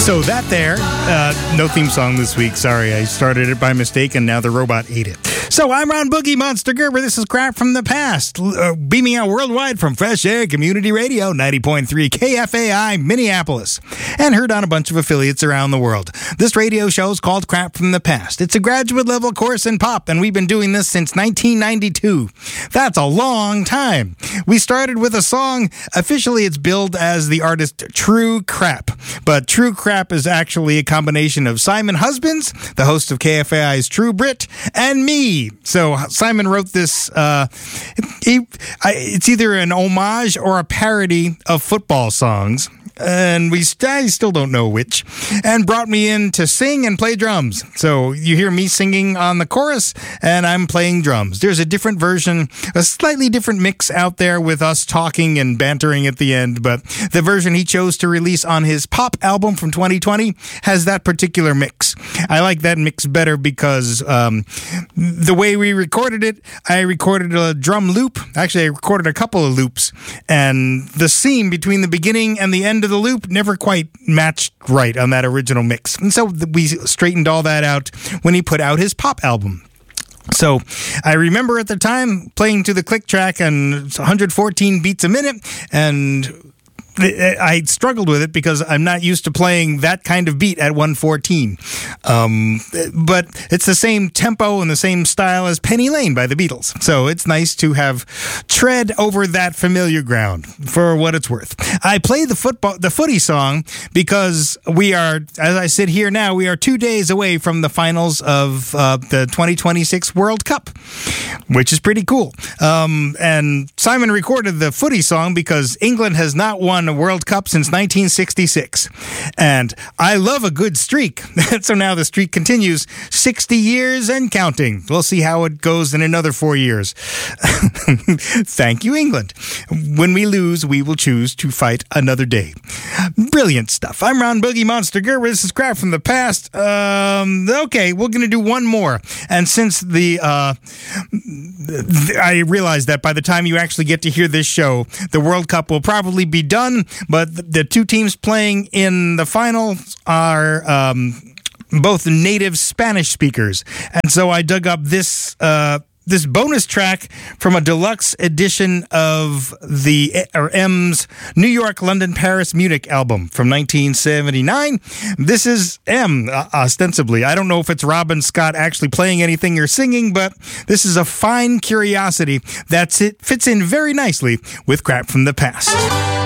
So that there, no theme song this week. Sorry, I started it by mistake and now the robot ate it. So I'm Ron Boogie Monster Gerber. This is Crap from the Past. Beaming out worldwide from Fresh Air Community Radio, 90.3 KFAI, Minneapolis. And heard on a bunch of affiliates around the world. This radio show is called Crap from the Past. It's a graduate level course in pop, and we've been doing this since 1992. That's a long time. We started with a song. Officially, it's billed as the artist True Crap. But True Crap is actually a combination of Simon Husbands, the host of KFAI's True Brit, and me. So Simon wrote this. It's either an homage or a parody of football songs. And I still don't know which, and brought me in to sing and play drums. So you hear me singing on the chorus, and I'm playing drums. There's a different version, a slightly different mix out there with us talking and bantering at the end, but the version he chose to release on his pop album from 2020 has that particular mix. I like that mix better because the way we recorded it, I recorded a drum loop. Actually, I recorded a couple of loops, and the seam between the beginning and the end of the loop never quite matched right on that original mix. And so we straightened all that out when he put out his pop album. So I remember at the time playing to the click track and 114 beats a minute, and I struggled with it because I'm not used to playing that kind of beat at 114. But it's the same tempo and the same style as Penny Lane by the Beatles. So it's nice to have tread over that familiar ground for what it's worth. I play the footy song because we are, as I sit here now, we are 2 days away from the finals of the 2026 World Cup, which is pretty cool. And Simon recorded the footy song because England has not won a World Cup since 1966. And I love a good streak. So now the streak continues 60 years and counting. We'll see how it goes in another 4 years. Thank you, England. When we lose, we will choose to fight another day. Brilliant stuff. I'm Ron Boogie Monster Gerber. This is Crap from the Past. Okay, we're going to do one more. And since I realize that by the time you actually get to hear this show, the World Cup will probably be done, but the two teams playing in the final are both native Spanish speakers. And so I dug up this bonus track from a deluxe edition of M's New York, London, Paris, Munich album from 1979. This is M, ostensibly. I don't know if it's Robin Scott actually playing anything or singing, but this is a fine curiosity that fits in very nicely with Crap from the Past.